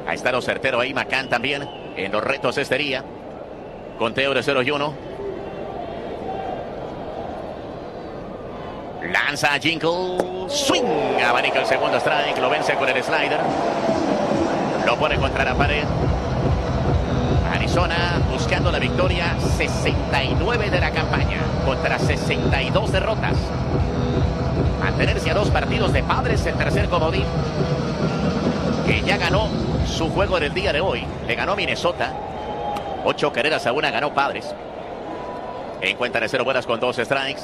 Ahí está lo certero ahí, McCann también en los retos este día. Conteo de 0 y 1. Lanza a Jinkle. Swing. Abanica el segundo strike. Lo vence con el slider. Lo pone contra la pared. Arizona buscando la victoria 69 de la campaña contra 62 derrotas. Mantenerse a 2 partidos de Padres, el tercer comodín, que ya ganó su juego del día de hoy. Le ganó Minnesota 8 carreras a 1, ganó Padres. En cuenta de 0 buenas con 2 strikes.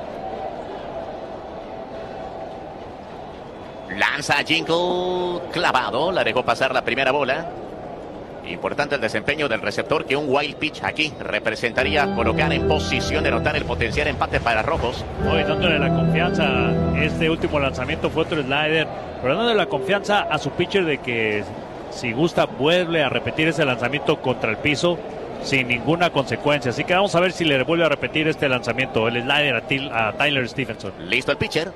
Lanza a Jinkle, clavado, la dejó pasar la primera bola. Importante el desempeño del receptor, que un wild pitch aquí representaría colocar en posición de notar el potencial empate para Rojos. Hoy dándole la confianza, este último lanzamiento fue otro slider, pero dándole la confianza a su pitcher de que si gusta vuelve a repetir ese lanzamiento contra el piso sin ninguna consecuencia. Así que vamos a ver si le vuelve a repetir este lanzamiento, el slider a Tyler Stephenson. Listo el pitcher.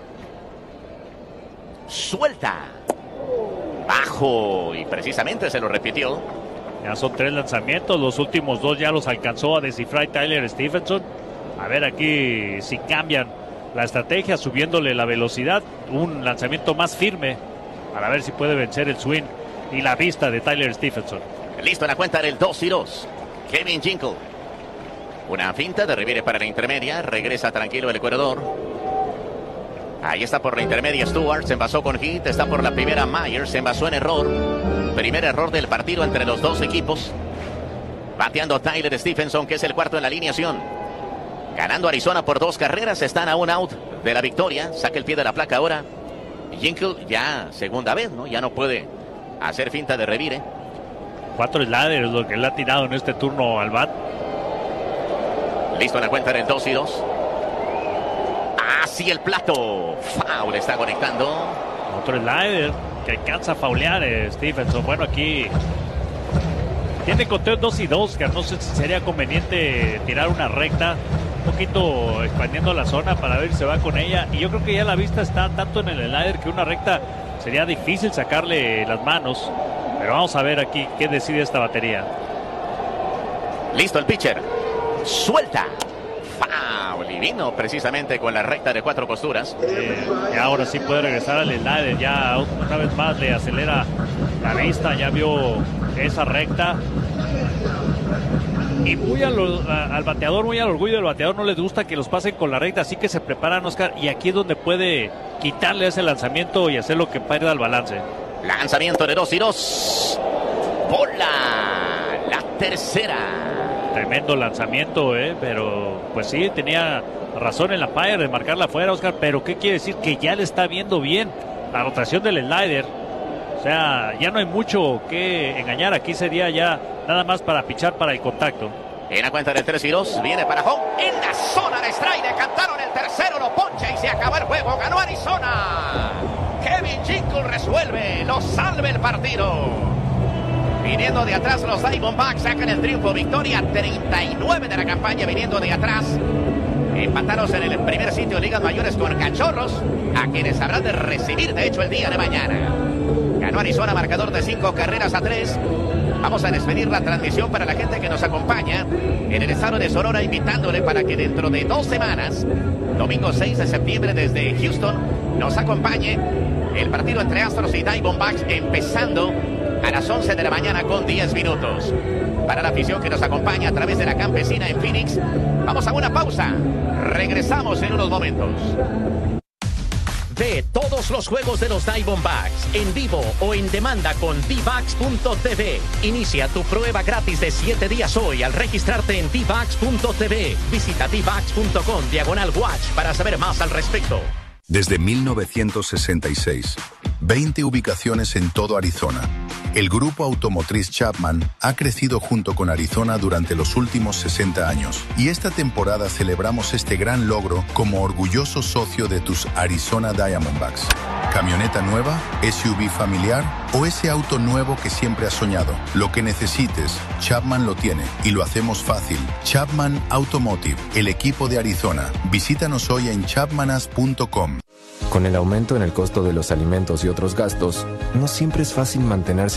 Suelta. Bajo, y precisamente se lo repitió. Ya son 3 lanzamientos, los últimos 2 ya los alcanzó a descifrar Tyler Stephenson. A ver aquí si cambian la estrategia, subiéndole la velocidad, un lanzamiento más firme para ver si puede vencer el swing y la vista de Tyler Stephenson. Listo en la cuenta del 2 y 2. Kevin Jinkle. Una finta de revire para la intermedia, regresa tranquilo el corredor. Ahí está por la intermedia Stewart, se envasó con hit, está por la primera Myers, se envasó en error. Primer error del partido entre los dos equipos. Bateando Tyler Stephenson, que es el cuarto en la alineación. Ganando Arizona por 2 carreras, están a un out de la victoria. Saca el pie de la placa ahora. Jinkle ya segunda vez, ¿no? Ya no puede hacer finta de revire. 4 sliders lo que le ha tirado en este turno al bat. Listo en la cuenta del 2 y 2. Así el plato. Foul está conectando. Otro slider que alcanza a faulear Stephenson. Bueno, aquí tiene conteo 2 y 2, que no sé si sería conveniente tirar una recta, un poquito expandiendo la zona para ver si se va con ella. Y yo creo que ya la vista está tanto en el slider que una recta sería difícil sacarle las manos. Pero vamos a ver aquí qué decide esta batería. Listo el pitcher. Suelta. Foul. Y vino precisamente con la recta de 4 costuras. Y ahora sí puede regresar al slider. Ya una vez más le acelera la vista. Ya vio esa recta. Y muy al bateador, muy al orgullo del bateador, no les gusta que los pasen con la recta. Así que se preparan, Oscar. Y aquí es donde puede quitarle ese lanzamiento y hacer lo que pierda el balance. Lanzamiento de 2 y 2. Bola. La tercera. Tremendo lanzamiento, pero pues sí, tenía razón el umpire de marcarla afuera, Oscar. Pero ¿qué quiere decir? Que ya le está viendo bien la rotación del slider. O sea, ya no hay mucho que engañar. Aquí sería ya nada más para pichar para el contacto. En la cuenta del 3 y 2, viene para home. En la zona de strike, le cantaron el tercero, lo poncha y se acaba el juego. Ganó Arizona. Kevin Jinkle resuelve, lo salve el partido. Viniendo de atrás los Diamondbacks sacan el triunfo. Victoria 39 de la campaña viniendo de atrás. Empatados en el primer sitio Ligas Mayores con Cachorros, a quienes habrán de recibir de hecho el día de mañana. Ganó Arizona, marcador de 5 carreras a 3. Vamos a despedir la transmisión para la gente que nos acompaña en el estado de Sonora, invitándole para que dentro de 2 semanas, domingo 6 de septiembre desde Houston, nos acompañe el partido entre Astros y Diamondbacks, empezando a las 11 de la mañana con 10 minutos. Para la afición que nos acompaña a través de la Campesina en Phoenix, vamos a una pausa. Regresamos en unos momentos. Ve todos los juegos de los Diamondbacks en vivo o en demanda con DVax.tv. Inicia tu prueba gratis de 7 días hoy al registrarte en DVax.tv. Visita DVax.com/watch para saber más al respecto. Desde 1966, 20 ubicaciones en todo Arizona. El grupo automotriz Chapman ha crecido junto con Arizona durante los últimos 60 años. Y esta temporada celebramos este gran logro como orgulloso socio de tus Arizona Diamondbacks. ¿Camioneta nueva? ¿SUV familiar? ¿O ese auto nuevo que siempre has soñado? Lo que necesites, Chapman lo tiene. Y lo hacemos fácil. Chapman Automotive, el equipo de Arizona. Visítanos hoy en chapmanas.com. Con el aumento en el costo de los alimentos y otros gastos, no siempre es fácil mantenerse